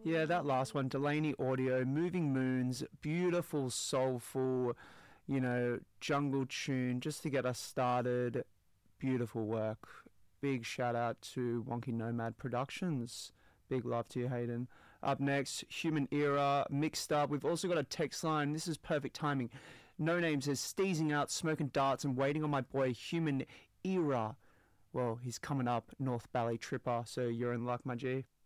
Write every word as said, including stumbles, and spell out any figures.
Yeah, that last one, Delaney Audio, Moving Moons, beautiful, soulful, you know, jungle tune just to get us started. Beautiful work. Big shout out to Wonky Nomad Productions. Big love to you, Hayden. Up next, Human Era, Mixed Up. We've also got a text line. This is perfect timing. No Name says, steezing out, smoking darts, and waiting on my boy, Human Era. Well, he's coming up, North Valley Tripper, so you're in luck, my G.